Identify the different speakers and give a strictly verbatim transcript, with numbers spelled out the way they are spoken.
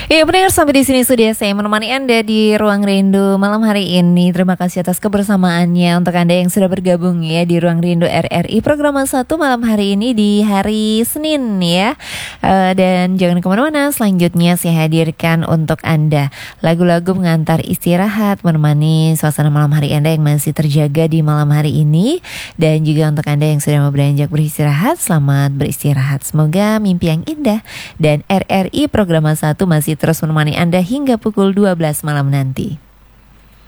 Speaker 1: Ya pendengar, sampai di sini sudah saya menemani Anda di Ruang Rindu malam hari ini. Terima kasih atas kebersamaannya untuk Anda yang sudah bergabung ya di Ruang Rindu R R I program satu malam hari ini di hari Senin ya. Uh, dan jangan kemana-mana, selanjutnya saya hadirkan untuk Anda lagu-lagu pengantar istirahat, menemani suasana malam hari Anda yang masih terjaga di malam hari ini. Dan juga untuk Anda yang sudah mau beranjak beristirahat, selamat beristirahat. Semoga mimpi yang indah. Dan R R I program satu masih terus menemani Anda hingga pukul dua belas malam nanti.